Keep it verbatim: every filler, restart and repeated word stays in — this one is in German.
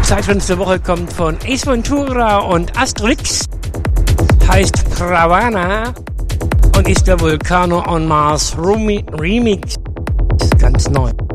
Zeitfenster der Woche kommt von Ace Ventura und Asterix, heißt Pravana und ist der Volcano on Mars Remix, ganz neu.